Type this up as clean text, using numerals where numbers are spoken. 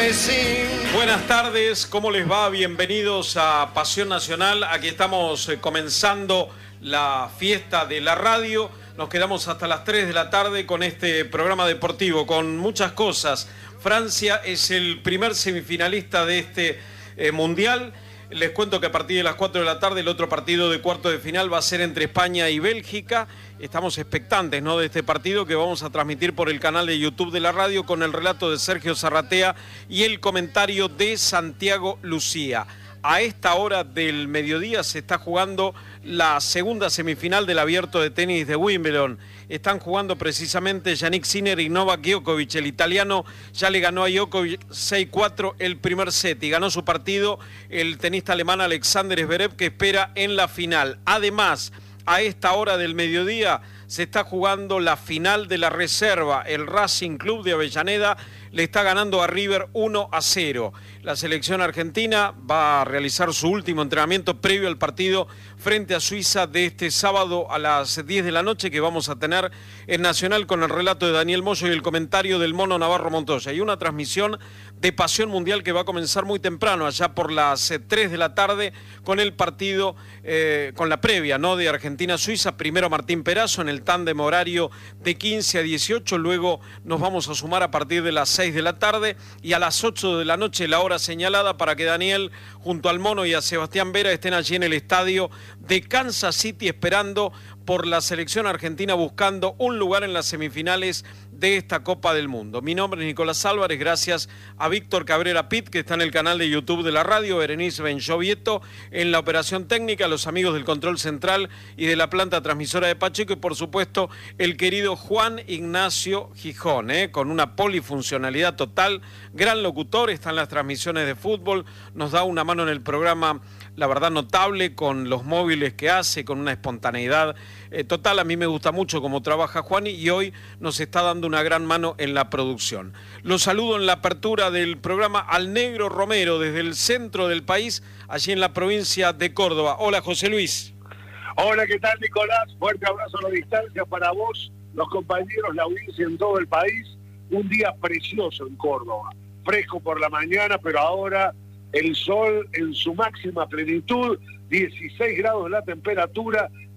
Buenas tardes, ¿cómo les va? Bienvenidos a Pasión Nacional. Aquí estamos comenzando la fiesta de la radio. Nos quedamos hasta las 3 de la tarde con este programa deportivo, con muchas cosas. Francia es el primer semifinalista de este mundial. Les cuento que a partir de las 4 de la tarde el otro partido de cuarto de final va a ser entre España y Bélgica. Estamos expectantes, ¿no?, de este partido que vamos a transmitir por el canal de YouTube de la radio con el relato de Sergio Zarratea y el comentario de Santiago Lucía. A esta hora del mediodía se está jugando la segunda semifinal del Abierto de Tenis de Wimbledon. Están jugando precisamente Jannik Sinner y Novak Djokovic. El italiano ya le ganó a Djokovic 6-4 el primer set y ganó su partido el tenista alemán Alexander Zverev, que espera en la final. Además, a esta hora del mediodía se está jugando la final de la reserva. El Racing Club de Avellaneda le está ganando a River 1-0. La selección argentina va a realizar su último entrenamiento previo al partido frente a Suiza de este sábado a las 10 de la noche, que vamos a tener en Nacional con el relato de Daniel Moyo y el comentario del Mono Navarro Montoya. Y una transmisión de Pasión Mundial que va a comenzar muy temprano, allá por las 3 de la tarde, con el partido, con la previa, ¿no?, de Argentina-Suiza. Primero Martín Perazo en el tándem horario de 15 a 18, luego nos vamos a sumar a partir de las 6 de la tarde y a las 8 de la noche la hora señalada para que Daniel junto al Mono y a Sebastián Vera estén allí en el estadio de Kansas City esperando por la selección argentina, buscando un lugar en las semifinales de esta Copa del Mundo. Mi nombre es Nicolás Álvarez, gracias a Víctor Cabrera Pitt, que está en el canal de YouTube de la radio, Berenice Benchovieto en la operación técnica, los amigos del control central y de la planta transmisora de Pacheco, y por supuesto el querido Juan Ignacio Gijón, con una polifuncionalidad total, gran locutor, está en las transmisiones de fútbol, nos da una mano en el programa, la verdad, notable, con los móviles que hace, con una espontaneidad total. A mí me gusta mucho cómo trabaja Juan y hoy nos está dando una gran mano en la producción. Los saludo en la apertura del programa al Negro Romero desde el centro del país, allí en la provincia de Córdoba. Hola, José Luis. Hola, ¿qué tal, Nicolás? Fuerte abrazo a la distancia para vos, los compañeros, la audiencia en todo el país. Un día precioso en Córdoba, fresco por la mañana, pero ahora el sol en su máxima plenitud, 16 grados la temperatura